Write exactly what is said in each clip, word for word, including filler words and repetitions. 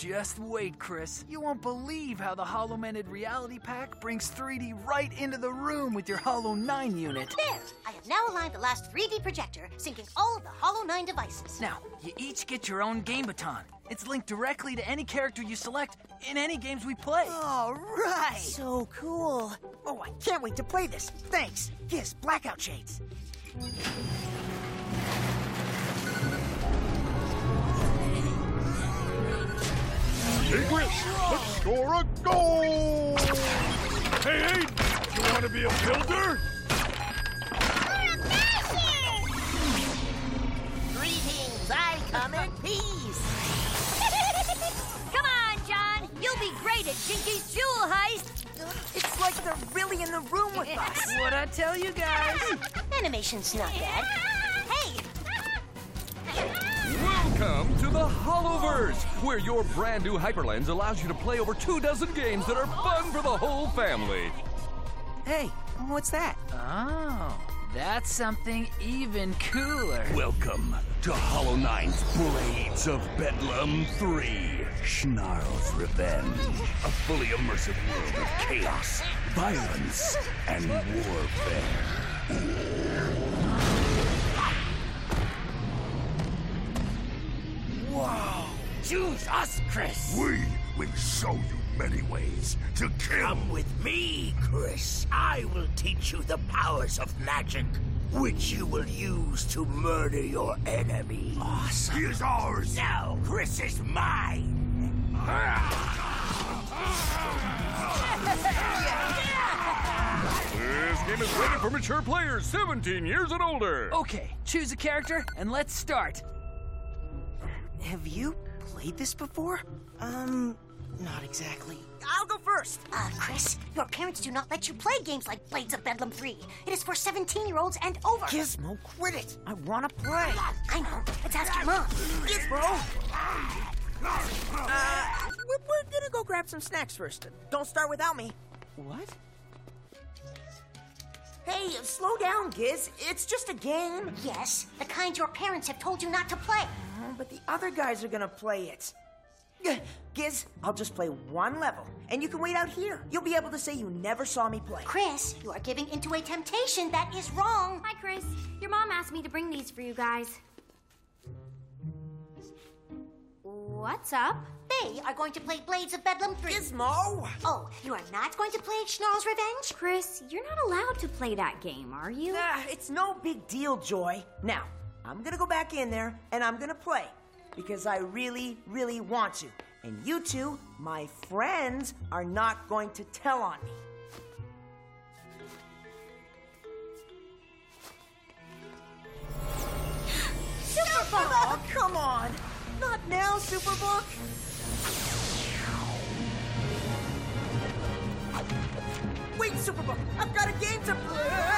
Just wait, Chris. You won't believe how the HoloMended Reality Pack brings three D right into the room with your Holo nine unit. There! I have now aligned the last three D projector, syncing all of the Holo nine devices. Now, you each get your own Game Baton. It's linked directly to any character you select in any games we play. All right! So cool. Oh, I can't wait to play this. Thanks. Yes, Blackout Shades. Hey, Chris, let's score a goal! Hey, hey, you want to be a builder? Greetings, I come in peace. Come on, John! You'll be great at Jinky's Jewel Heist! It's like they're really in the room with us. What'd I tell you guys? Animation's not bad. Hey! Welcome to the Holoverse, where your brand new HyperLens allows you to play over two dozen games that are fun for the whole family. Hey, what's that? Oh, that's something even cooler. Welcome to Holo nine's Blades of Bedlam three, Snarl's Revenge. A fully immersive world of chaos, violence, and warfare. Whoa! Choose us, Chris! We will show you many ways to kill. Come with me, Chris. I will teach you the powers of magic, which you will use to murder your enemy. Awesome. He is ours. Now, Chris is mine. This game is rated for mature players seventeen years and older. Okay, choose a character and let's start. Have you played this before? Um, not exactly. I'll go first. Uh, Chris, your parents do not let you play games like Blades of Bedlam three. It is for seventeen-year-olds and over. Gizmo, quit it. I want to play. I know. Let's ask your mom. Gizmo! Uh, we're, we're gonna go grab some snacks first. Don't start without me. What? Hey, slow down, Giz. It's just a game. Yes, the kind your parents have told you not to play. Uh, but the other guys are gonna play it. Giz, I'll just play one level, and you can wait out here. You'll be able to say you never saw me play. Chris, you are giving into a temptation that is wrong. Hi, Chris. Your mom asked me to bring these for you guys. What's up? They are going to play Blades of Bedlam three. Gizmo! Oh, you are not going to play Snarl's Revenge? Chris, you're not allowed to play that game, are you? Ah, it's no big deal, Joy. Now, I'm gonna go back in there, and I'm gonna play. Because I really, really want to. And you two, my friends, are not going to tell on me. Superbook! Oh, come on! Not now, Superbook! Wait, Superbook! I've got a game to play!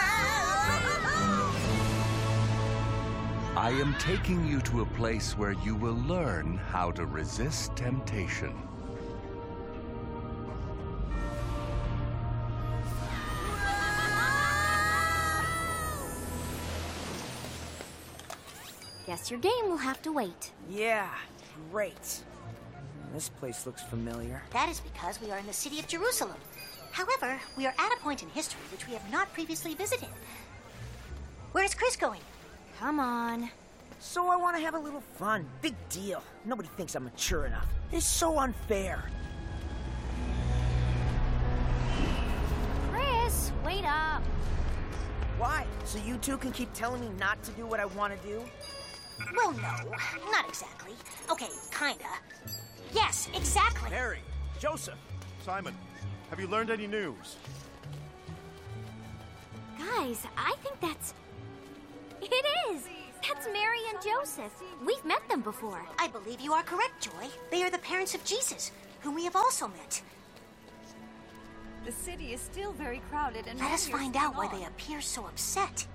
I am taking you to a place where you will learn how to resist temptation. Guess your game will have to wait. Yeah, great. This place looks familiar. That is because we are in the city of Jerusalem. However, we are at a point in history which we have not previously visited. Where is Chris going? Come on. So I want to have a little fun. Big deal. Nobody thinks I'm mature enough. It's so unfair. Chris, wait up. Why? So you two can keep telling me not to do what I want to do? Well, no, not exactly. Okay, kinda. Yes, exactly. Mary, Joseph, Simon, have you learned any news? Guys, I think that's... It is! That's Mary and Joseph. We've met them before. I believe you are correct, Joy. They are the parents of Jesus, whom we have also met. The city is still very crowded and... Let us find out why they appear so upset.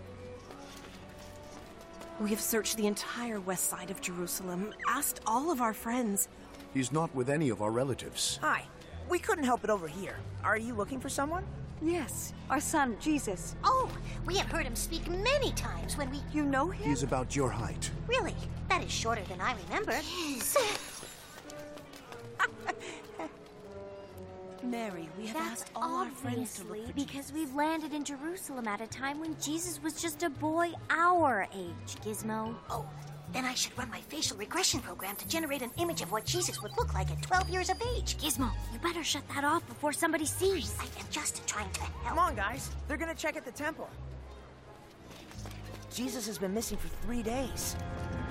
We have searched the entire west side of Jerusalem, asked all of our friends. He's not with any of our relatives. Hi. We couldn't help it over here. Are you looking for someone? Yes, our son, Jesus. Oh, we have heard him speak many times when we... You know him? He's about your height. Really? That is shorter than I remember. Mary, we have That's asked all our friends to look obviously for because we've landed in Jerusalem at a time when Jesus was just a boy our age, Gizmo. Oh, then I should run my facial regression program to generate an image of what Jesus would look like at twelve years of age. Gizmo, you better shut that off before somebody sees. I am just trying to help. Come on, guys. They're gonna check at the temple. Jesus has been missing for three days.